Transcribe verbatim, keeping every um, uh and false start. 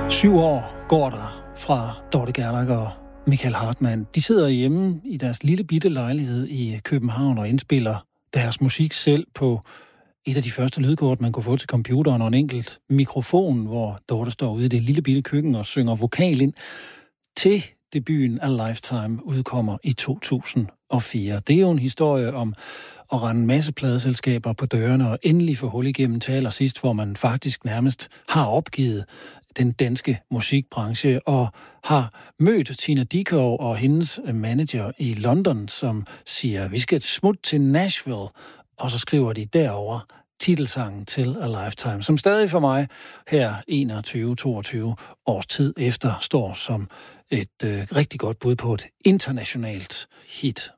Syv år går der fra Dorte Gerlach og Michael Hartmann. De sidder hjemme i deres lille bitte lejlighed i København og indspiller deres musik selv på et af de første lydkort, man kunne få til computeren, og en enkelt mikrofon, hvor Dorte står ude i det lille bitte køkken og synger vokal ind, til debuten A Lifetime udkommer i to tusind og fire. Det er jo en historie om at rende en masse pladeselskaber på dørene og endelig få hul igennem til allersidst, hvor man faktisk nærmest har opgivet den danske musikbranche og har mødt Tina Dickow og hendes manager i London, som siger, vi skal et smut til Nashville, og så skriver de derover titelsangen til A Lifetime, som stadig for mig her enogtyve til toogtyve års tid efter står som et øh, rigtig godt bud på et internationalt hit.